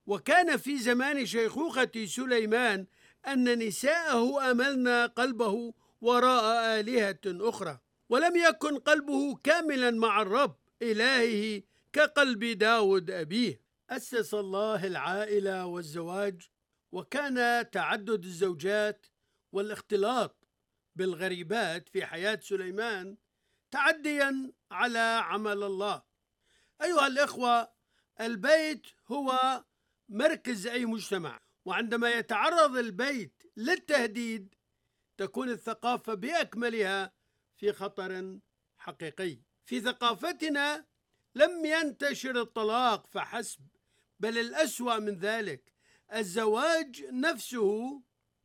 وكان في زمان شيخوخة سليمان أن نساءه أملن قلبه وراء آلهة أخرى، ولم يكن قلبه كاملا مع الرب إلهه كقلب داود أبيه. أسس الله العائلة والزواج، وكان تعدد الزوجات والاختلاط بالغريبات في حياة سليمان تعديا على عمل الله. أيها الإخوة، البيت هو مركز أي مجتمع، وعندما يتعرض البيت للتهديد تكون الثقافة بأكملها في خطر حقيقي. في ثقافتنا لم ينتشر الطلاق فحسب، بل الأسوأ من ذلك، الزواج نفسه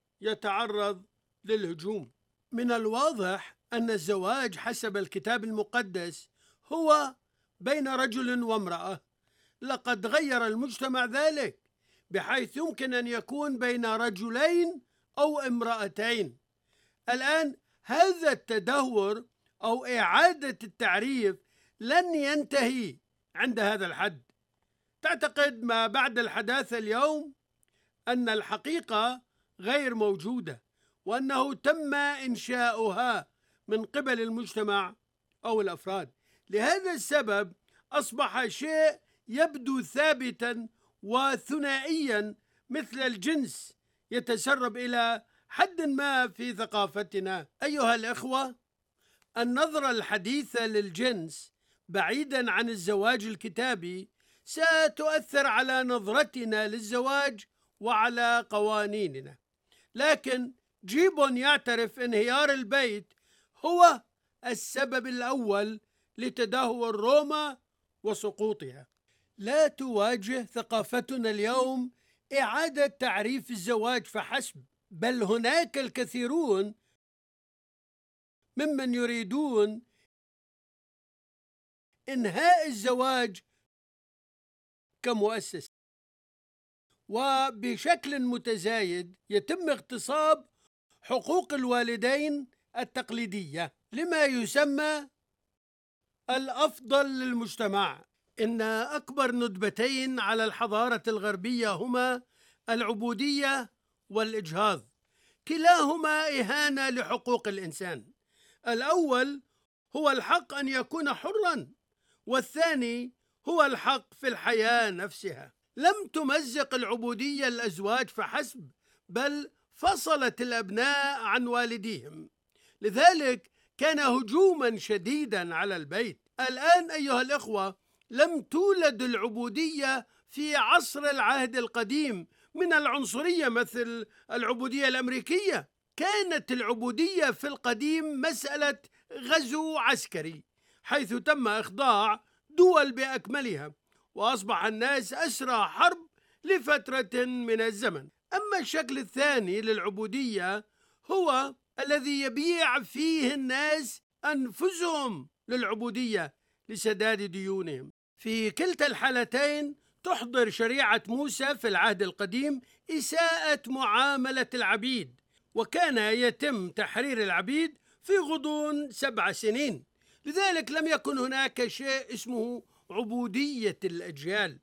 يتعرض للهجوم. من الواضح أن الزواج حسب الكتاب المقدس هو بين رجل وامرأة. لقد غير المجتمع ذلك بحيث يمكن أن يكون بين رجلين أو امرأتين. الآن هذا التدهور أو إعادة التعريف لن ينتهي عند هذا الحد. تعتقد ما بعد الحداثة اليوم أن الحقيقة غير موجودة، وأنه تم إنشاؤها من قبل المجتمع أو الأفراد. لهذا السبب أصبح شيء يبدو ثابتا وثنائيا مثل الجنس يتسرب إلى حد ما في ثقافتنا. أيها الإخوة، النظرة الحديثة للجنس بعيدا عن الزواج الكتابي ستؤثر على نظرتنا للزواج وعلى قوانيننا. لكن جيبون يعترف انهيار البيت هو السبب الأول لتدهور روما وسقوطها. لا تواجه ثقافتنا اليوم إعادة تعريف الزواج فحسب، بل هناك الكثيرون ممن يريدون إنهاء الزواج كمؤسسة، وبشكل متزايد يتم اغتصاب حقوق الوالدين التقليدية لما يسمى الأفضل للمجتمع. إن أكبر ندبتين على الحضارة الغربية هما العبودية والإجهاض، كلاهما إهانة لحقوق الإنسان. الأول هو الحق أن يكون حراً، والثاني هو الحق في الحياة نفسها. لم تمزق العبودية الأزواج فحسب، بل فصلت الأبناء عن والديهم، لذلك كان هجوما شديدا على البيت. الآن أيها الإخوة، لم تولد العبودية في عصر العهد القديم من العنصرية مثل العبودية الأمريكية. كانت العبودية في القديم مسألة غزو عسكري، حيث تم إخضاع دول بأكملها، وأصبح الناس أسرى حرب لفترة من الزمن. أما الشكل الثاني للعبودية هو الذي يبيع فيه الناس أنفسهم للعبودية لسداد ديونهم. في كلتا الحالتين تحضر شريعة موسى في العهد القديم إساءة معاملة العبيد، وكان يتم تحرير العبيد في غضون 7 سنين. لذلك لم يكن هناك شيء اسمه عبودية الأجيال.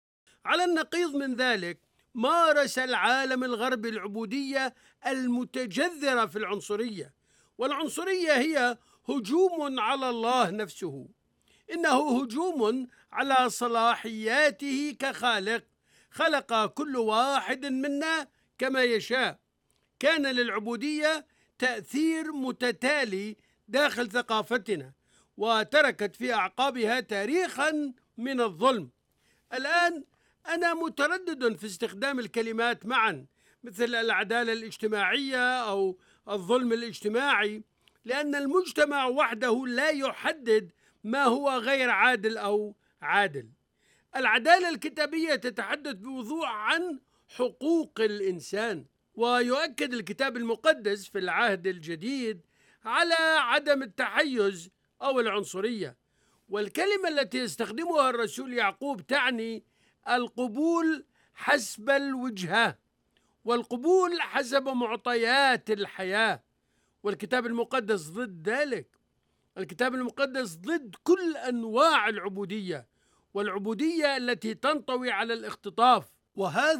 على النقيض من ذلك، مارس العالم الغربي العبودية المتجذرة في العنصرية، والعنصرية هي هجوم على الله نفسه. إنه هجوم على صلاحياته كخالق، خلق كل واحد منا كما يشاء. كان للعبودية تأثير متتالي داخل ثقافتنا، وتركت في أعقابها تاريخا من الظلم. الآن أنا متردد في استخدام الكلمات معا مثل العدالة الاجتماعية أو الظلم الاجتماعي، لأن المجتمع وحده لا يحدد ما هو غير عادل أو عادل. العدالة الكتابية تتحدث بوضوح عن حقوق الإنسان، ويؤكد الكتاب المقدس في العهد الجديد على عدم التحيز أو العنصرية. والكلمة التي يستخدمها الرسول يعقوب تعني القبول حسب الوجهة، والقبول حسب معطيات الحياة، والكتاب المقدس ضد ذلك. الكتاب المقدس ضد كل أنواع العبودية، والعبودية التي تنطوي على الاختطاف وهذا